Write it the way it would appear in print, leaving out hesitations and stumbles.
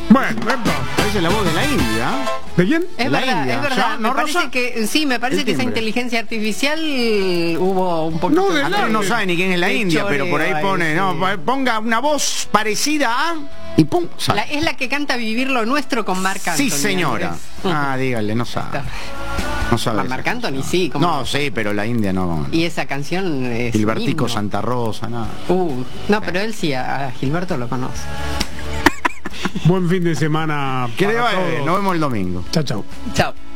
Bueno, Esa es la voz de la India. ¿de quién? Es La verdad, India. es verdad. ¿Ya? ¿No, me parece Rosa? que sí, me parece El que esa timbre. inteligencia artificial hubo un poquito. No, de Andrés no sabe ni quién es la de India, pero por ahí choreo pone, ahí, no, sí. ponga una voz parecida a... Y pum, sale. Es la que canta Vivir lo Nuestro con Marc Anthony. Sí, señora. Andrés. Ah, dígale, no sabe. No sabe. Con esa Marc Anthony, canción. sí. ¿cómo No, no? sí, pero la India no. Y esa canción es Gilbertico himno. Santa Rosa, nada. No, pero él sí, a Gilberto lo conoce. Buen fin de semana. Que le para vaya bien, todos. nos vemos el domingo. Chao, chao. Chao.